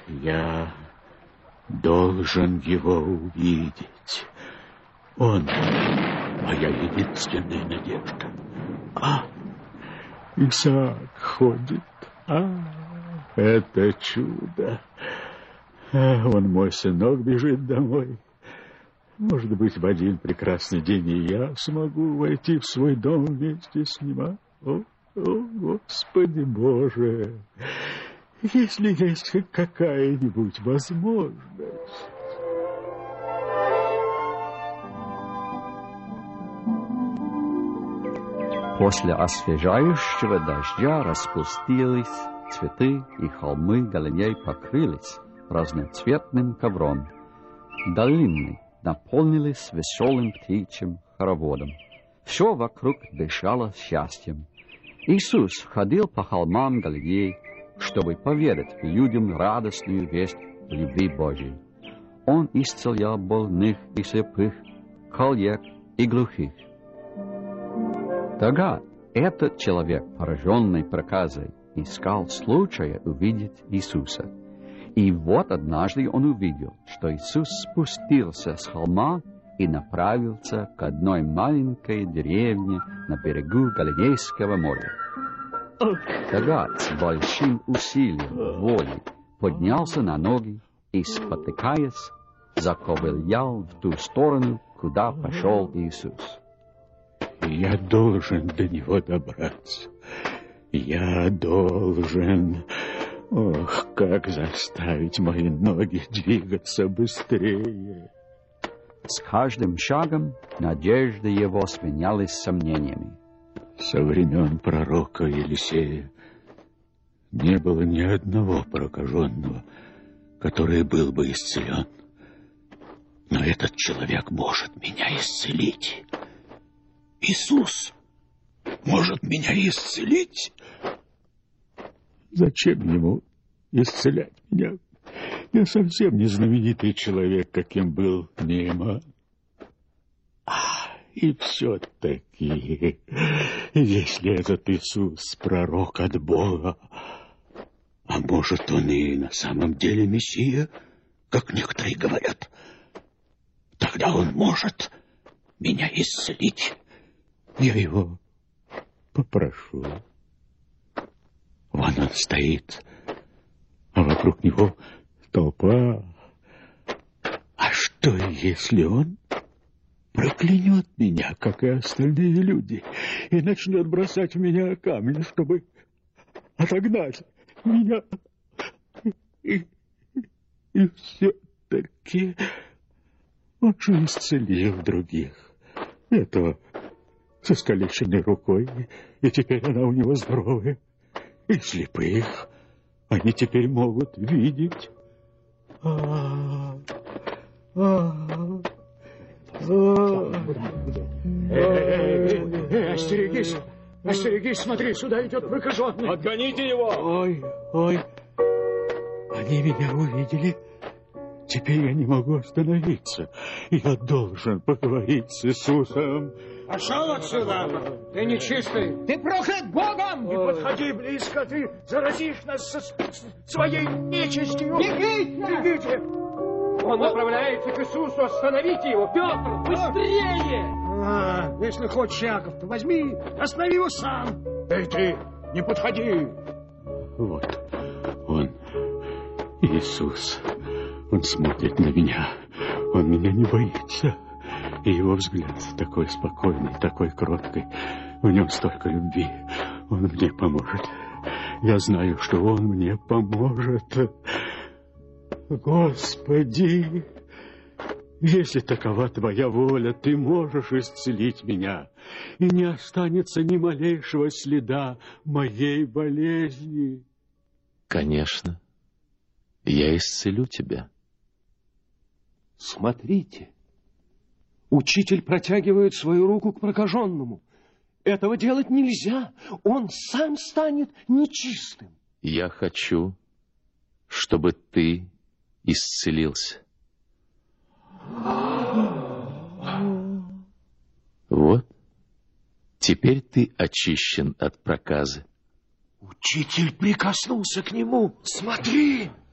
Я должен его увидеть. Он моя единственная надежда. Исаак ходит. Это чудо. Он, мой сынок, бежит домой. Может быть, в один прекрасный день и я смогу войти в свой дом вместе с ним. О, Господи Боже! Если есть хоть какая-нибудь возможность... После освежающего дождя распустились цветы, и холмы Галилеи покрылись разноцветным ковром. Долины наполнились веселым птичьим хороводом. Все вокруг дышало счастьем. Иисус ходил по холмам Галилеи, чтобы поведать людям радостную весть любви Божьей. Он исцелял больных и слепых, коллег и глухих. Тогда этот человек, пораженный проказой, искал случая увидеть Иисуса. И вот однажды он увидел, что Иисус спустился с холма и направился к одной маленькой деревне на берегу Галилейского моря. Тогда с большим усилием воли поднялся на ноги и, спотыкаясь, заковылял в ту сторону, куда пошел Иисус. Я должен до него добраться. Я должен... Ох, как заставить мои ноги двигаться быстрее. С каждым шагом надежды его сменялись сомнениями. Со времен пророка Елисея не было ни одного прокаженного, который был бы исцелен. Но этот человек может меня исцелить. Иисус может меня исцелить? Зачем ему исцелять меня? Я совсем не знаменитый человек, каким был Нейман. И все-таки, если этот Иисус пророк от Бога, а может, он и на самом деле Мессия, как некоторые говорят, тогда он может меня исцелить. Я его попрошу. Вон он стоит, а вокруг него толпа. А что, если он проклянет меня, как и остальные люди, и начнет бросать в меня камни, чтобы отогнать меня? И все-таки он же исцелил других. Этого с искалеченной рукой, и теперь она у него здоровая. И слепых они теперь могут видеть. Остерегись! Остерегись, смотри, сюда идет прокаженный. Отгоните его! Ой, они меня увидели. Теперь я не могу остановиться. Я должен поговорить с Иисусом. Пошел отсюда! Ты нечистый! Ты проклят Богом! Не подходи близко, ты заразишь нас своей нечистью! Бегите! Бегите! Он направляется к Иисусу, остановите его! Петр, быстрее! Если хочешь, Яков, то возьми, останови его сам! Эй, ты, не подходи! Вот он, Иисус. Он смотрит на меня. Он меня не боится. И его взгляд такой спокойный, такой кроткий. В нем столько любви. Он мне поможет. Я знаю, что он мне поможет. Господи, если такова твоя воля, ты можешь исцелить меня, и не останется ни малейшего следа моей болезни. Конечно, я исцелю тебя. Смотрите, учитель протягивает свою руку к прокаженному. Этого делать нельзя, он сам станет нечистым. Я хочу, чтобы ты исцелился. Вот, теперь ты очищен от проказы. Учитель прикоснулся к нему. Смотри!